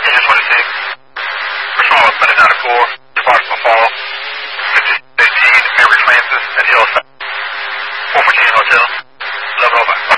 Engine 26. Response, Minute 94, Department Fall, 5018, Mary Francis at Hillside. 414 Hotel, 1105.